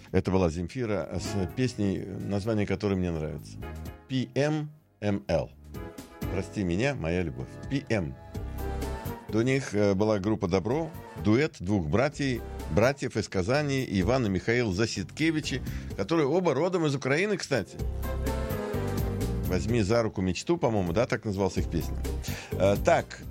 Это была Земфира с песней, название которой мне нравится. PMML. Прости меня, моя любовь. PM. До них была группа «Добро», дуэт двух братьев из Казани, Иван и Михаил Засидкевичи, которые оба родом из Украины, кстати. «Возьми за руку мечту», по-моему, да, так называлась их песня. Так,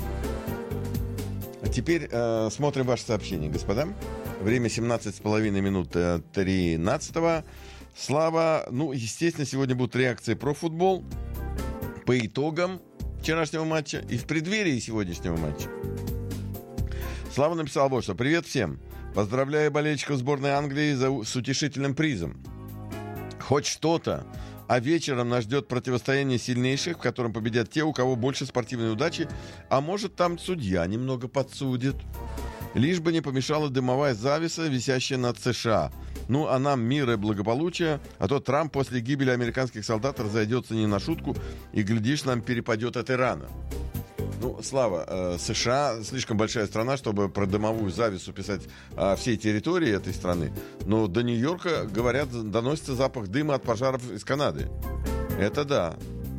теперь смотрим ваше сообщение, господа. Время 17,5 минут 13. Слава, естественно, сегодня будут реакции про футбол по итогам вчерашнего матча и в преддверии сегодняшнего матча. Слава написал вот что. Привет всем. Поздравляю болельщиков сборной Англии с утешительным призом. Хоть что-то. А вечером нас ждет противостояние сильнейших, в котором победят те, у кого больше спортивной удачи. А может, там судья немного подсудит. Лишь бы не помешала дымовая завеса, висящая над США. А нам мира и благополучия, а то Трамп после гибели американских солдат разойдется не на шутку, и, глядишь, нам перепадет от Ирана. Слава, США слишком большая страна, чтобы про дымовую завесу писать о всей территории этой страны. Но до Нью-Йорка, говорят, доносится запах дыма от пожаров из Канады. Это да.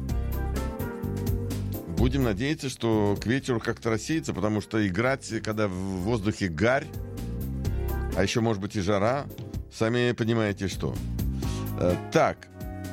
Будем надеяться, что к вечеру как-то рассеется, потому что играть, когда в воздухе гарь, а еще, может быть, и жара, сами понимаете, что. Так.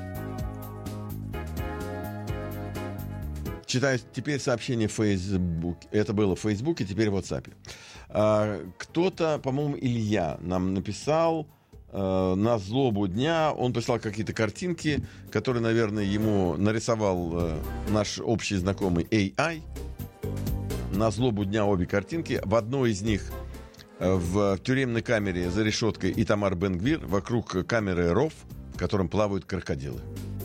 Читаю теперь сообщение в Фейсбуке. Это было в Фейсбуке, теперь в WhatsApp. Кто-то, по-моему, Илья нам написал на злобу дня. Он прислал какие-то картинки, которые, наверное, ему нарисовал наш общий знакомый AI. На злобу дня обе картинки. В одной из них в тюремной камере за решеткой Итамар Бен-Гвир, вокруг камеры ров, в котором плавают крокодилы.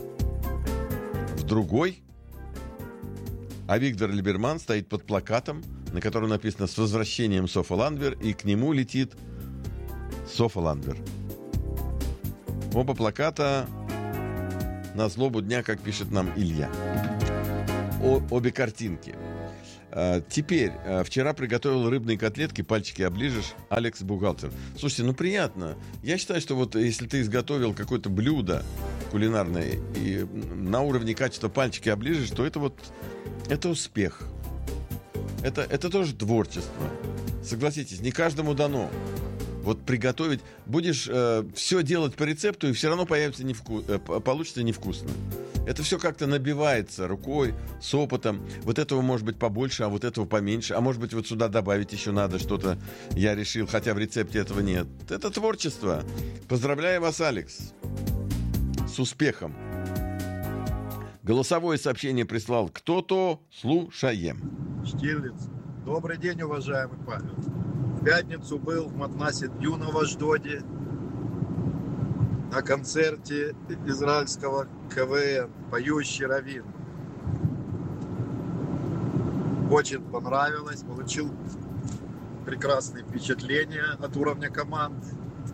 В другой Виктор Либерман стоит под плакатом, на котором написано «С возвращением Софа Ландвер», и к нему летит Софа Ландвер. Оба плаката на злобу дня, как пишет нам Илья. Обе картинки. Теперь, вчера приготовил рыбные котлетки, пальчики оближешь, Алекс Бухгалтер. Слушайте, приятно. Я считаю, что вот если ты изготовил какое-то блюдо кулинарное и на уровне качества пальчики оближешь, то это успех. Это тоже творчество. Согласитесь, не каждому дано. Вот приготовить, будешь все делать по рецепту, и все равно получится невкусно. Это все как-то набивается рукой, с опытом. Вот этого может быть побольше, а вот этого поменьше. А может быть, вот сюда добавить еще надо что-то. Я решил, хотя в рецепте этого нет. Это творчество. Поздравляю вас, Алекс. С успехом. Голосовое сообщение прислал кто-то. Слушаем. Штирлиц. Добрый день, уважаемый Павел. В пятницу был в Матнасе Дюна в Аждоде на концерте израильского КВН «Поющий раввин». Очень понравилось, получил прекрасные впечатления от уровня команд.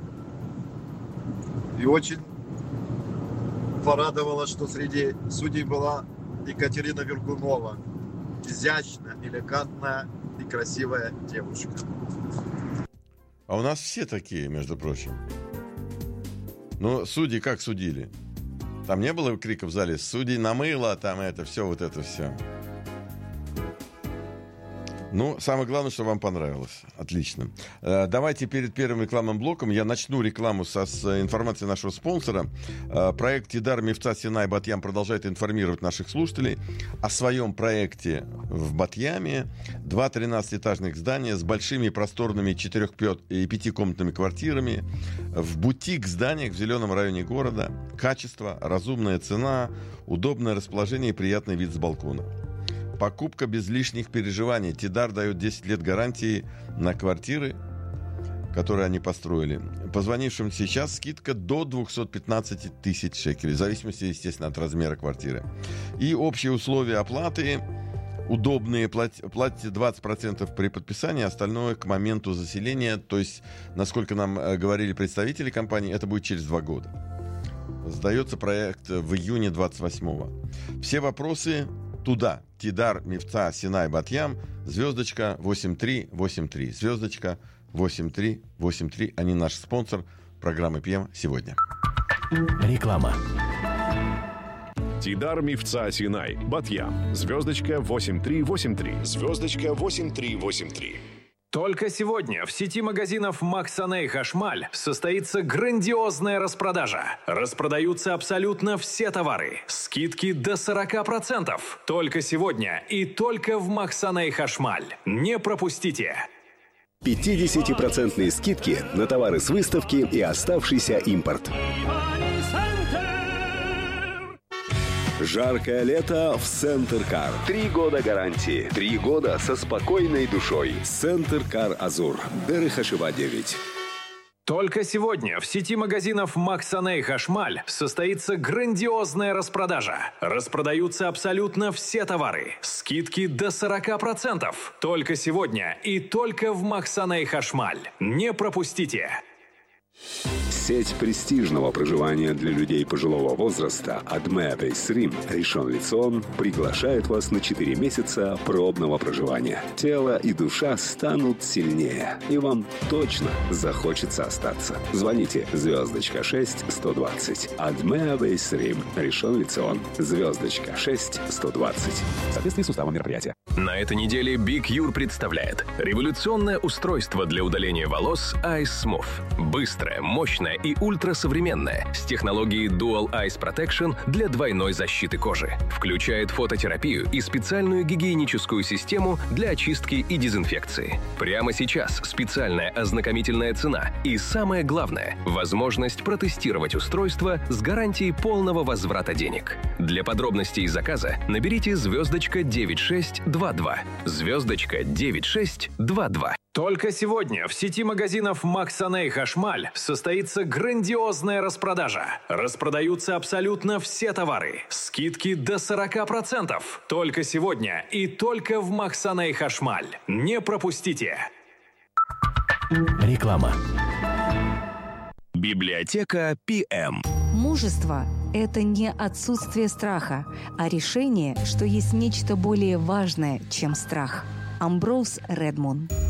И очень порадовало, что среди судей была Екатерина Вергунова. Изящная, элегантная и красивая девушка. А у нас все такие, между прочим. Но судьи как судили? Там не было крика в зале «Судей намыло», там это все, вот это все. Самое главное, что вам понравилось. Отлично. Давайте перед первым рекламным блоком я начну рекламу с информации нашего спонсора. Проект «Тидар Мифца Синай Батьям» продолжает информировать наших слушателей о своем проекте в Батьяме. 2 13-этажных здания с большими и просторными 4- и 5-комнатными квартирами в бутик-зданиях в зеленом районе города. Качество, разумная цена, удобное расположение и приятный вид с балкона. Покупка без лишних переживаний. Тидар дает 10 лет гарантии на квартиры, которые они построили. Позвонившим сейчас скидка до 215 тысяч шекелей, в зависимости, естественно, от размера квартиры. И общие условия оплаты удобные. Платите 20% при подписании, остальное к моменту заселения. То есть, насколько нам говорили представители компании, это будет через 2 года. Сдается проект в июне 28-го. Все вопросы туда. Тидар Мифца Синай Батьям, звездочка 8383. Звездочка 8383. Они наш спонсор. программы «ПМ» сегодня. Реклама. Тидар Мифца Синай, Батьям, звездочка 8383, звездочка 8383. Только сегодня в сети магазинов Максаней Хашмаль состоится грандиозная распродажа. Распродаются абсолютно все товары. Скидки до 40%. Только сегодня и только в Максаней Хашмаль. Не пропустите! 50% скидки на товары с выставки и оставшийся импорт. Жаркое лето в Центр Кар. 3 года гарантии. 3 года со спокойной душой. Центр Кар Азур. Дерыхашева 9. Только сегодня в сети магазинов Максаней Хашмаль состоится грандиозная распродажа. Распродаются абсолютно все товары. Скидки до 40%. Только сегодня и только в Максаней Хашмаль. Не пропустите! Сеть престижного проживания для людей пожилого возраста Адме Бейс Рим Ришон Лецион приглашает вас на 4 месяца пробного проживания. Тело и душа станут сильнее, и вам точно захочется остаться. Звоните звездочка 6 120. Адме Бейс Рим Ришон Лецион. Звездочка 6 120. В соответствии с уставом мероприятия. На этой неделе Big Your представляет революционное устройство для удаления волос Ice Smooth. Быстрое, мощное и ультрасовременное с технологией Dual Ice Protection для двойной защиты кожи. Включает фототерапию и специальную гигиеническую систему для очистки и дезинфекции. Прямо сейчас специальная ознакомительная цена и, самое главное, возможность протестировать устройство с гарантией полного возврата денег. Для подробностей заказа наберите звездочка 9622. Звездочка 9622. Только сегодня в сети магазинов Максаней Хашмаль состоится грандиозная распродажа. Распродаются абсолютно все товары. Скидки до 40%. Только сегодня и только в Максаней Хашмаль. Не пропустите! Реклама. Библиотека ПМ. Мужество – это не отсутствие страха, а решение, что есть нечто более важное, чем страх. Амброуз Редмон.